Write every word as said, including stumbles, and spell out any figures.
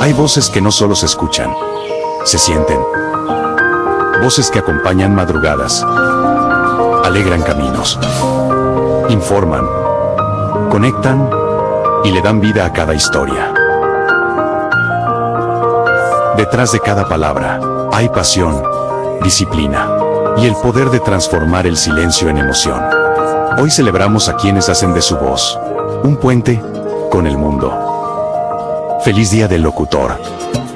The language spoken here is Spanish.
Hay voces que no solo se escuchan, se sienten. Voces que acompañan madrugadas, alegran caminos, informan, conectan y le dan vida a cada historia. Detrás de cada palabra hay pasión, disciplina y el poder de transformar el silencio en emoción. Hoy celebramos a quienes hacen de su voz un puente con el mundo. Feliz Día del Locutor.